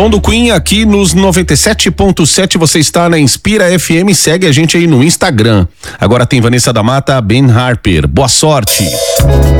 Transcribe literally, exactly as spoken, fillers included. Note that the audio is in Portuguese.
Som do Queen aqui nos noventa e sete ponto sete, você está na Inspira F M, segue a gente aí no Instagram. Agora tem Vanessa da Mata, Ben Harper. Boa sorte.